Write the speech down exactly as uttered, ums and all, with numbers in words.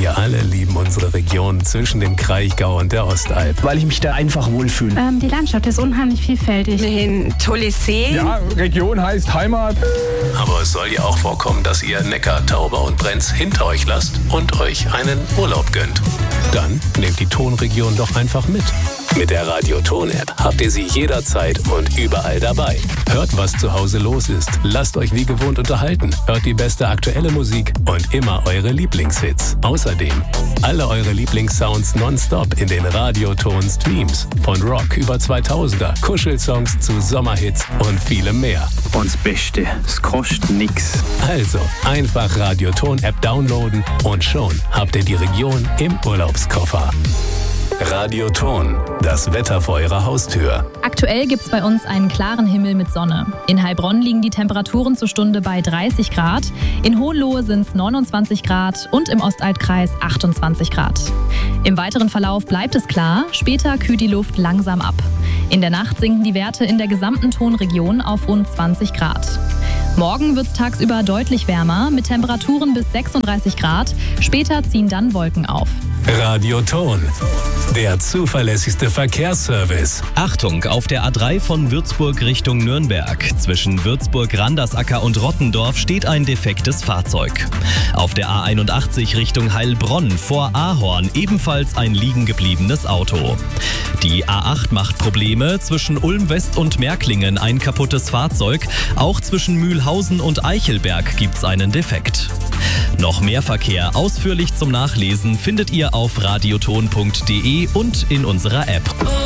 Wir alle lieben unsere Region zwischen dem Kraichgau und der Ostalb. Weil ich mich da einfach wohlfühle. Ähm, die Landschaft ist unheimlich vielfältig. Ein tolles See. Ja, Region heißt Heimat. Aber es soll ja auch vorkommen, dass ihr Neckar, Tauber und Brenz hinter euch lasst und euch einen Urlaub gönnt. Dann nehmt die Tonregion doch einfach mit. Mit der Radio-Ton-App habt ihr sie jederzeit und überall dabei. Hört, was zu Hause los ist. Lasst euch wie gewohnt unterhalten. Hört die beste aktuelle Musik und immer eure Lieblingshits. Außerdem alle eure Lieblingssounds nonstop in den Radio-Ton-Streams. Von Rock über zweitausender, Kuschelsongs zu Sommerhits und vielem mehr. Und das Beste, es kostet nix. Also einfach Radio-Ton-App downloaden und schon habt ihr die Region im Urlaubskoffer. Radio-Ton, das Wetter vor eurer Haustür. Aktuell gibt es bei uns einen klaren Himmel mit Sonne. In Heilbronn liegen die Temperaturen zur Stunde bei dreißig Grad, in Hohenlohe sind es neunundzwanzig Grad und im Ostalbkreis achtundzwanzig Grad. Im weiteren Verlauf bleibt es klar, später kühlt die Luft langsam ab. In der Nacht sinken die Werte in der gesamten Tonregion auf rund zwanzig Grad. Morgen wird es tagsüber deutlich wärmer, mit Temperaturen bis sechsunddreißig Grad. Später ziehen dann Wolken auf. Radio-Ton, der zuverlässigste Verkehrsservice. Achtung, auf der A drei von Würzburg Richtung Nürnberg. Zwischen Würzburg-Randersacker und Rottendorf steht ein defektes Fahrzeug. Auf der A einundachtzig Richtung Heilbronn vor Ahorn ebenfalls ein liegen gebliebenes Auto. Die A acht macht Probleme, zwischen Ulm West und Märklingen ein kaputtes Fahrzeug. Auch zwischen Mühlhausen und Eichelberg gibt's einen Defekt. Noch mehr Verkehr ausführlich zum Nachlesen findet ihr auf radioton punkt de und in unserer App.